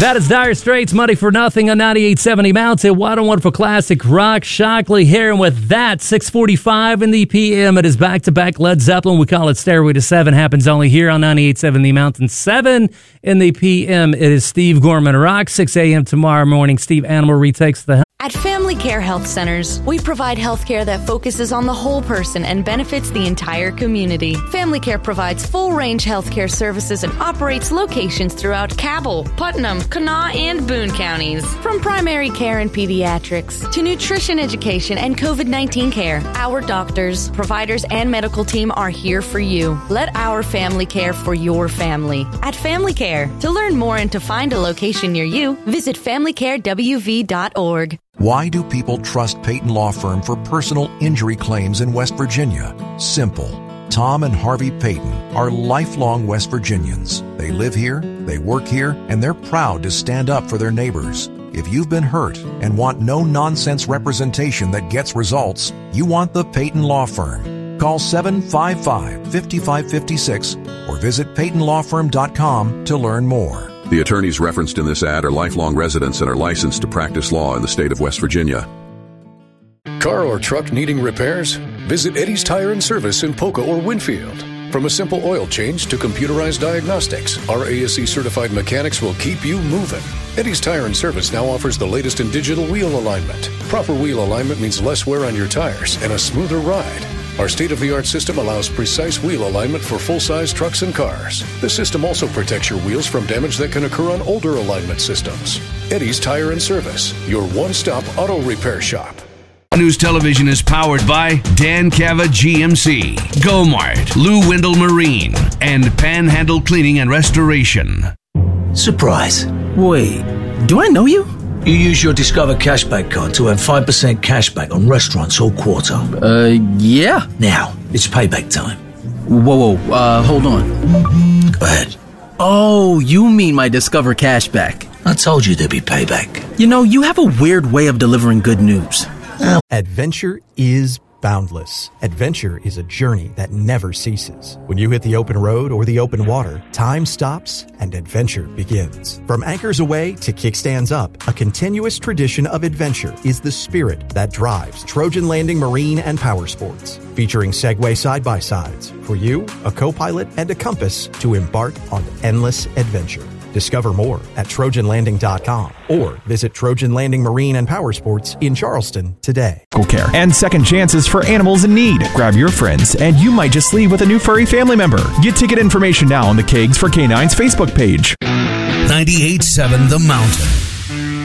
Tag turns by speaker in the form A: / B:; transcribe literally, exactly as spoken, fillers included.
A: That is Dire Straits, Money for Nothing on ninety-eight seventy Mountain. What a wonderful classic rock. Shockley here, and with that, six forty-five in the P M. It is back-to-back Led Zeppelin. We call it Stairway to Seven. Happens only here on ninety-eight seventy Mountain. seven in the P M. It is Steve Gorman Rock. six a.m. tomorrow morning. Steve Animal retakes the...
B: At Family Care Health Centers, we provide health care that focuses on the whole person and benefits the entire community. Family Care provides full-range health care services and operates locations throughout Cabell, Putnam, Kanawha, and Boone counties. From primary care and pediatrics to nutrition education and covid nineteen care, our doctors, providers, and medical team are here for you. Let our family care for your family. At Family Care, to learn more and to find a location near you, visit family care w v dot org.
C: Why do people trust Peyton Law Firm for personal injury claims in West Virginia? Simple. Tom and Harvey Peyton are lifelong West Virginians. They live here, they work here, and they're proud to stand up for their neighbors. If you've been hurt and want no-nonsense representation that gets results, you want the Peyton Law Firm. Call seven five five, five five five six or visit peyton law firm dot com to learn more.
D: The attorneys referenced in this ad are lifelong residents and are licensed to practice law in the state of West Virginia.
E: Car or truck needing repairs? Visit Eddie's Tire and Service in Poca or Winfield. From a simple oil change to computerized diagnostics, our A S E-certified mechanics will keep you moving. Eddie's Tire and Service now offers the latest in digital wheel alignment. Proper wheel alignment means less wear on your tires and a smoother ride. Our state-of-the-art system allows precise wheel alignment for full-size trucks and cars. The system also protects your wheels from damage that can occur on older alignment systems. Eddie's Tire and Service, your one-stop auto repair shop.
F: News Television is powered by Dan Cava G M C, Go-Mart, Lou Wendell Marine, and Panhandle Cleaning and Restoration.
G: Surprise. Wait, do I know you? You use your Discover Cashback card to earn five percent cashback on restaurants all quarter.
H: Uh, yeah.
G: Now, it's payback time.
H: Whoa, whoa, uh, hold on.
G: Go ahead.
H: Oh, you mean my Discover Cashback.
G: I told you there'd be payback.
H: You know, you have a weird way of delivering good news.
I: Adventure is boundless. Adventure is a journey that never ceases. When you hit the open road or the open water, time stops and adventure begins. From anchors away to kickstands up, a continuous tradition of adventure is the spirit that drives Trojan Landing Marine and Power Sports. Featuring Segway side-by-sides for you, a co-pilot, and a compass to embark on endless adventure. Discover more at trojan landing dot com or visit Trojan Landing Marine and Power Sports in Charleston today.
J: Care and second chances for animals in need. Grab your friends and you might just leave with a new furry family member. Get ticket information now on the Kegs for Canines Facebook page.
F: ninety-eight point seven The Mountain.